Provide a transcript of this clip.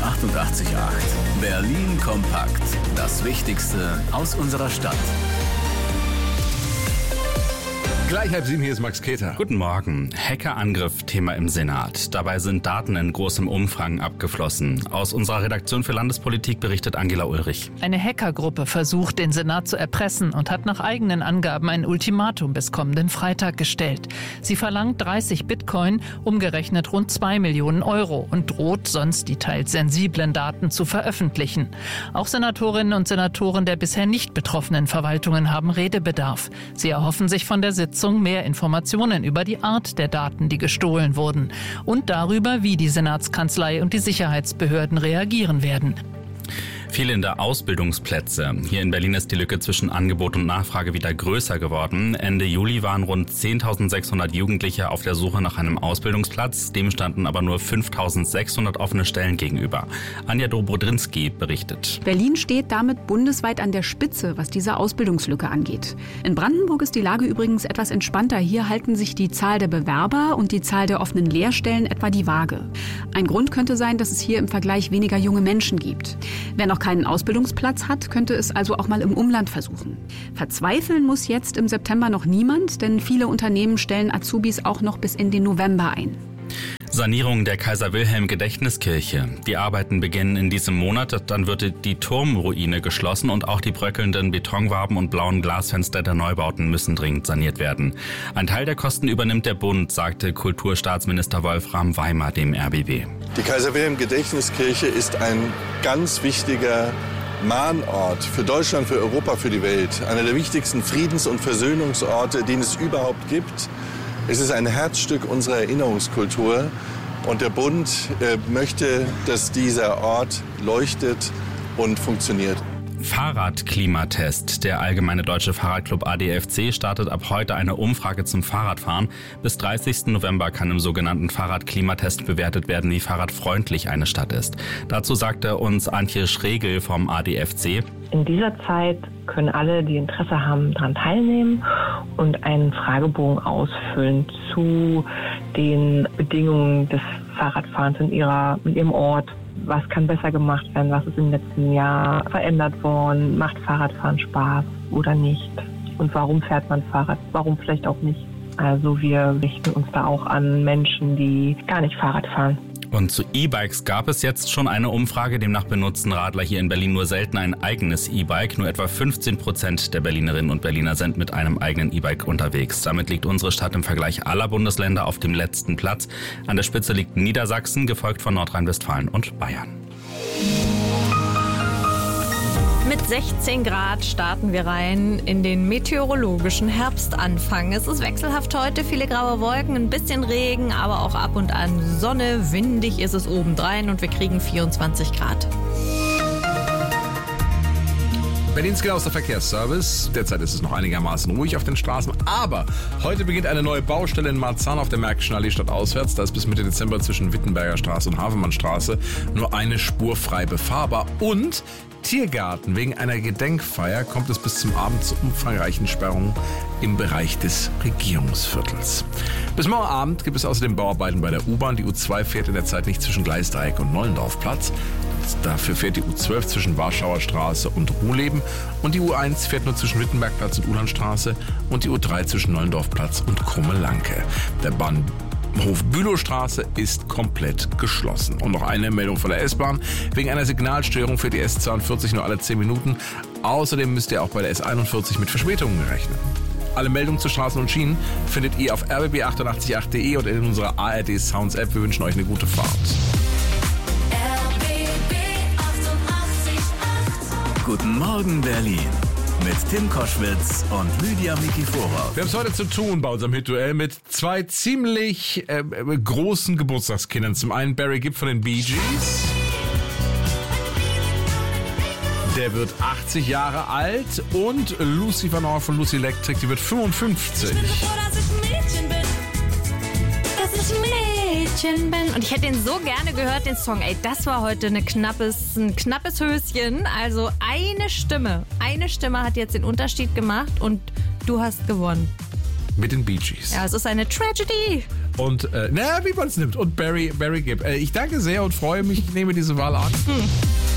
88,8. Berlin kompakt. Das Wichtigste aus unserer Stadt. Gleich 6:30, hier ist Max Keter. Guten Morgen. Hackerangriff Thema im Senat. Dabei sind Daten in großem Umfang abgeflossen. Aus unserer Redaktion für Landespolitik berichtet Angela Ulrich. Eine Hackergruppe versucht, den Senat zu erpressen und hat nach eigenen Angaben ein Ultimatum bis kommenden Freitag gestellt. Sie verlangt 30 Bitcoin, umgerechnet rund 2 Millionen Euro und droht, sonst die teils sensiblen Daten zu veröffentlichen. Auch Senatorinnen und Senatoren der bisher nicht betroffenen Verwaltungen haben Redebedarf. Sie erhoffen sich von der Sitzung mehr Informationen über die Art der Daten, die gestohlen wurden und darüber, wie die Senatskanzlei und die Sicherheitsbehörden reagieren werden. Fehlende Ausbildungsplätze. Hier in Berlin ist die Lücke zwischen Angebot und Nachfrage wieder größer geworden. Ende Juli waren rund 10.600 Jugendliche auf der Suche nach einem Ausbildungsplatz. Dem standen aber nur 5.600 offene Stellen gegenüber. Anja Dobrodinsky berichtet. Berlin steht damit bundesweit an der Spitze, was diese Ausbildungslücke angeht. In Brandenburg ist die Lage übrigens etwas entspannter. Hier halten sich die Zahl der Bewerber und die Zahl der offenen Lehrstellen etwa die Waage. Ein Grund könnte sein, dass es hier im Vergleich weniger junge Menschen gibt. Wer noch keinen Ausbildungsplatz hat, könnte es also auch mal im Umland versuchen. Verzweifeln muss jetzt im September noch niemand, denn viele Unternehmen stellen Azubis auch noch bis in den November ein. Sanierung der Kaiser-Wilhelm-Gedächtniskirche. Die Arbeiten beginnen in diesem Monat, dann wird die Turmruine geschlossen und auch die bröckelnden Betonwaben und blauen Glasfenster der Neubauten müssen dringend saniert werden. Ein Teil der Kosten übernimmt der Bund, sagte Kulturstaatsminister Wolfram Weimer dem RBB. Die Kaiser-Wilhelm-Gedächtniskirche ist ein ganz wichtiger Mahnort für Deutschland, für Europa, für die Welt. Einer der wichtigsten Friedens- und Versöhnungsorte, den es überhaupt gibt. Es ist ein Herzstück unserer Erinnerungskultur und der Bund möchte, dass dieser Ort leuchtet und funktioniert. Fahrradklimatest. Der Allgemeine Deutsche Fahrradclub ADFC startet ab heute eine Umfrage zum Fahrradfahren. Bis 30. November kann im sogenannten Fahrradklimatest bewertet werden, wie fahrradfreundlich eine Stadt ist. Dazu sagte uns Antje Schregel vom ADFC. In dieser Zeit können alle, die Interesse haben, daran teilnehmen und einen Fragebogen ausfüllen zu den Bedingungen des Fahrradfahrens in ihrem Ort. Was kann besser gemacht werden? Was ist im letzten Jahr verändert worden? Macht Fahrradfahren Spaß oder nicht? Und warum fährt man Fahrrad? Warum vielleicht auch nicht? Also wir richten uns da auch an Menschen, die gar nicht Fahrrad fahren. Und zu E-Bikes gab es jetzt schon eine Umfrage. Demnach benutzen Radler hier in Berlin nur selten ein eigenes E-Bike. Nur etwa 15% der Berlinerinnen und Berliner sind mit einem eigenen E-Bike unterwegs. Damit liegt unsere Stadt im Vergleich aller Bundesländer auf dem letzten Platz. An der Spitze liegt Niedersachsen, gefolgt von Nordrhein-Westfalen und Bayern. Mit 16 Grad starten wir rein in den meteorologischen Herbstanfang. Es ist wechselhaft heute, viele graue Wolken, ein bisschen Regen, aber auch ab und an Sonne. Windig ist es obendrein und wir kriegen 24 Grad. Berlins genauester Verkehrsservice. Derzeit ist es noch einigermaßen ruhig auf den Straßen. Aber heute beginnt eine neue Baustelle in Marzahn auf der Märkischen Allee stadtauswärts. Da ist bis Mitte Dezember zwischen Wittenberger Straße und Havelmannstraße nur eine Spur frei befahrbar. Und Tiergarten. Wegen einer Gedenkfeier kommt es bis zum Abend zu umfangreichen Sperrungen im Bereich des Regierungsviertels. Bis morgen Abend gibt es außerdem Bauarbeiten bei der U-Bahn. Die U2 fährt in der Zeit nicht zwischen Gleisdreieck und Nollendorfplatz. Dafür fährt die U12 zwischen Warschauer Straße und Ruhleben und die U1 fährt nur zwischen Wittenbergplatz und Ulandstraße und die U3 zwischen Nollendorfplatz und Krumme-Lanke. Der Bahnhof Bülowstraße ist komplett geschlossen. Und noch eine Meldung von der S-Bahn. Wegen einer Signalstörung fährt die S42 nur alle 10 Minuten. Außerdem müsst ihr auch bei der S41 mit Verspätungen rechnen. Alle Meldungen zu Straßen und Schienen findet ihr auf rbb888.de und in unserer ARD Sounds App. Wir wünschen euch eine gute Fahrt. Guten Morgen Berlin mit Tim Koschwitz und Lydia Mikifora. Wir haben es heute zu tun bei unserem Hit-Duell mit zwei ziemlich großen Geburtstagskindern. Zum einen Barry Gibb von den Bee Gees. Der wird 80 Jahre alt. Und Lucy Van Orr von Lucy Electric, die wird 55. Und ich hätte den so gerne gehört, den Song. Ey, das war heute ein knappes Höschen. Also eine Stimme hat jetzt den Unterschied gemacht und du hast gewonnen. Mit den Bee Gees. Ja, es ist eine Tragedy. Und, wie man es nimmt. Und Barry Gibb. Ich danke sehr und freue mich, ich nehme diese Wahl an.